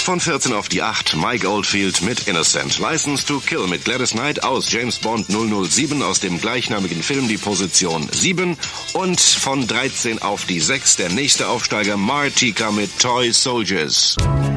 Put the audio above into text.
von 14 auf die 8, Mike Oldfield mit Innocent. License to Kill mit Gladys Knight aus James Bond 007 aus dem gleichnamigen Film, die Position 7. Und von 13 auf die 6, der nächste Aufsteiger Martika mit Toy Soldiers.